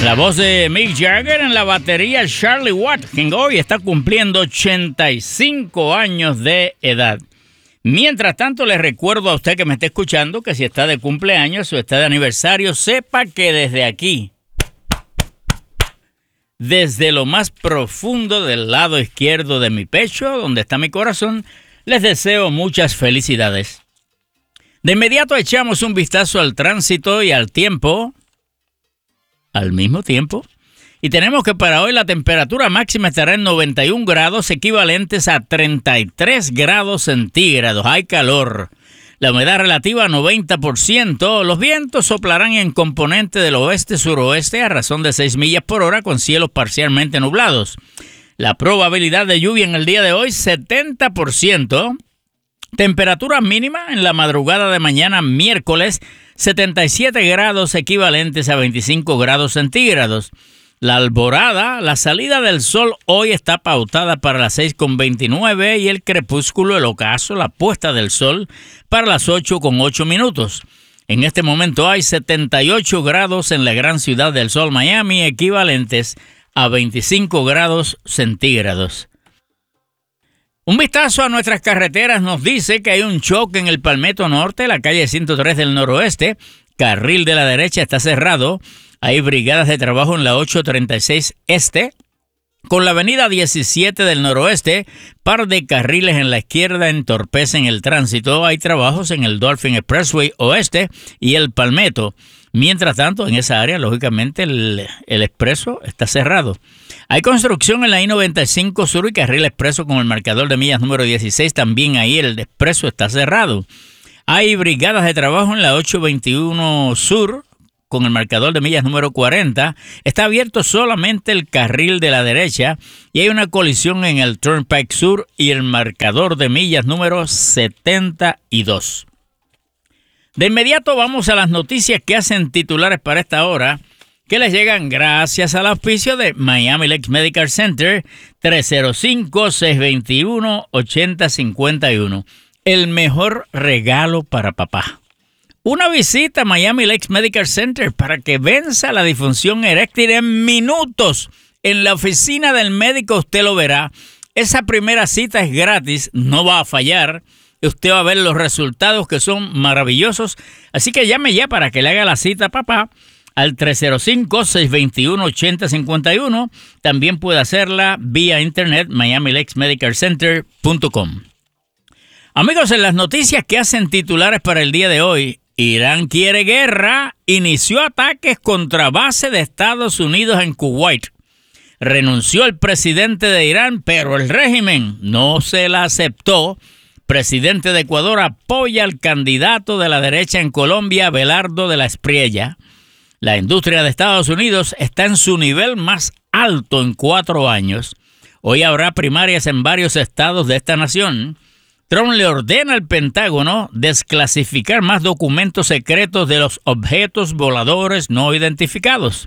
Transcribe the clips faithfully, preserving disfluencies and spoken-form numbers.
La voz de Mick Jagger en la batería, Charlie Watts, quien hoy está cumpliendo ochenta y cinco años de edad. Mientras tanto, les recuerdo a usted que me está escuchando que si está de cumpleaños o está de aniversario, sepa que desde aquí, desde lo más profundo del lado izquierdo de mi pecho, donde está mi corazón, les deseo muchas felicidades. De inmediato echamos un vistazo al tránsito y al tiempo al mismo tiempo. Y tenemos que para hoy la temperatura máxima estará en noventa y un grados, equivalentes a treinta y tres grados centígrados. Hay calor. La humedad relativa noventa por ciento. Los vientos soplarán en componente del oeste-suroeste a razón de seis millas por hora con cielos parcialmente nublados. La probabilidad de lluvia en el día de hoy setenta por ciento. Temperatura mínima en la madrugada de mañana miércoles setenta y siete grados equivalentes a veinticinco grados centígrados. La alborada, la salida del sol hoy está pautada para las seis con veintinueve y el crepúsculo, el ocaso, la puesta del sol para las ocho con ocho minutos. En este momento hay setenta y ocho grados en la gran ciudad del sol Miami, equivalentes a veinticinco grados centígrados. Un vistazo a nuestras carreteras nos dice que hay un choque en el Palmetto Norte, la calle ciento tres del noroeste. Carril de la derecha está cerrado. Hay brigadas de trabajo en la ocho treinta y seis este. Con la avenida diecisiete del noroeste, par de carriles en la izquierda entorpecen el tránsito. Hay trabajos en el Dolphin Expressway oeste y el Palmetto. Mientras tanto, en esa área, lógicamente, el, el expreso está cerrado. Hay construcción en la I noventa y cinco Sur y carril expreso con el marcador de millas número dieciséis. También ahí el expreso está cerrado. Hay brigadas de trabajo en la ocho veintiuno Sur con el marcador de millas número cuarenta. Está abierto solamente el carril de la derecha y hay una colisión en el Turnpike Sur y el marcador de millas número setenta y dos. De inmediato vamos a las noticias que hacen titulares para esta hora, que les llegan gracias al auspicio de Miami Lakes Medical Center, tres cero cinco, seis dos uno, ocho cero cinco uno. El mejor regalo para papá. Una visita a Miami Lakes Medical Center para que venza la disfunción eréctil en minutos. En la oficina del médico usted lo verá. Esa primera cita es gratis, no va a fallar. Usted va a ver los resultados que son maravillosos. Así que llame ya para que le haga la cita a papá al tres cero cinco, seis dos uno, ocho cero cinco uno. También puede hacerla vía internet, miami lakes medical center punto com. Amigos, en las noticias que hacen titulares para el día de hoy, Irán quiere guerra, inició ataques contra base de Estados Unidos en Kuwait. Renunció el presidente de Irán, pero el régimen no se la aceptó. Presidente de Ecuador apoya al candidato de la derecha en Colombia, Belardo de la Espriella. La industria de Estados Unidos está en su nivel más alto en cuatro años. Hoy habrá primarias en varios estados de esta nación. Trump le ordena al Pentágono desclasificar más documentos secretos de los objetos voladores no identificados.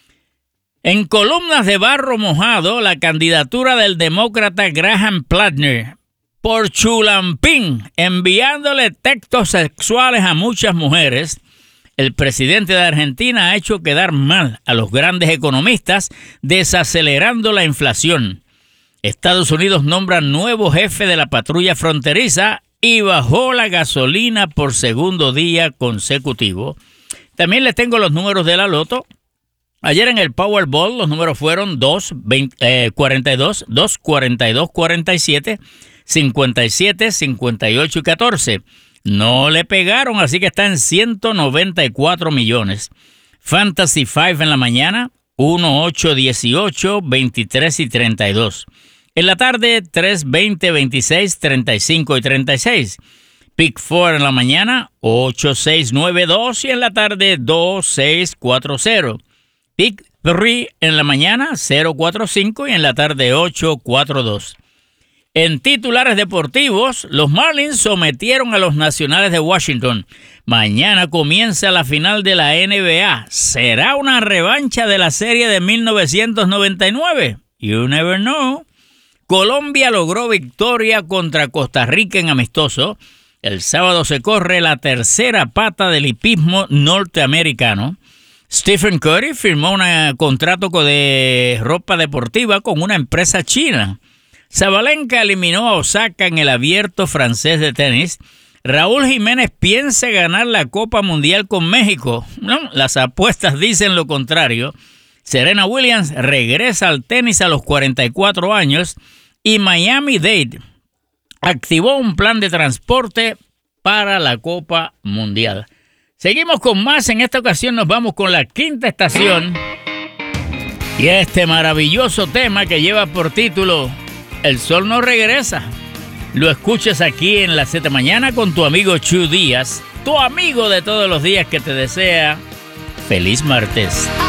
En columnas de barro mojado, la candidatura del demócrata Graham Platner por chulampín, enviándole textos sexuales a muchas mujeres. El presidente de Argentina ha hecho quedar mal a los grandes economistas, desacelerando la inflación. Estados Unidos nombra nuevo jefe de la patrulla fronteriza y bajó la gasolina por segundo día consecutivo. También les tengo los números de la loto. Ayer en el Powerball los números fueron dos, veinte, eh, cuarenta y dos, dos, cuarenta y dos, cuarenta y siete, cincuenta y siete, cincuenta y ocho y catorce. No le pegaron, así que está en ciento noventa y cuatro millones. Fantasy cinco en la mañana, uno, ocho, dieciocho, veintitrés y treinta y dos. En la tarde, tres, veinte, veintiséis, treinta y cinco y treinta y seis. Pick cuatro en la mañana, ocho, seis, nueve, dos y en la tarde, dos, seis, cuatro, cero. Pick tres en la mañana, cero, cuatro, cinco y en la tarde, ocho, cuatro, dos. En titulares deportivos, los Marlins sometieron a los Nacionales de Washington. Mañana comienza la final de la N B A. ¿Será una revancha de la serie de mil novecientos noventa y nueve? You never know. Colombia logró victoria contra Costa Rica en amistoso. El sábado se corre la tercera pata del hipismo norteamericano. Stephen Curry firmó un contrato de ropa deportiva con una empresa china. Sabalenka eliminó a Osaka en el Abierto francés de tenis. Raúl Jiménez piensa ganar la Copa Mundial con México. No, las apuestas dicen lo contrario. Serena Williams regresa al tenis a los cuarenta y cuatro años. Y Miami-Dade activó un plan de transporte para la Copa Mundial. Seguimos con más. En esta ocasión nos vamos con la quinta estación y este maravilloso tema que lleva por título El Sol no regresa. Lo escuchas aquí en la Z Mañana con tu amigo Chu Díaz, tu amigo de todos los días que te desea feliz martes.